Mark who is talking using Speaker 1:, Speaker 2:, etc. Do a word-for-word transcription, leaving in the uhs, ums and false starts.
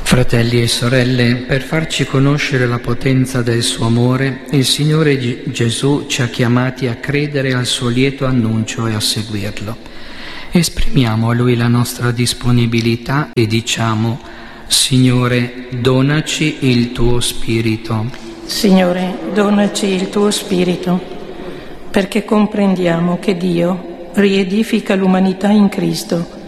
Speaker 1: Fratelli e sorelle, per farci conoscere la potenza del suo amore, il Signore Gesù ci ha chiamati a credere al suo lieto annuncio e a seguirlo. Esprimiamo a Lui la nostra disponibilità e diciamo: Signore, donaci il tuo Spirito.
Speaker 2: Signore, donaci il tuo Spirito, perché comprendiamo che Dio riedifica l'umanità in Cristo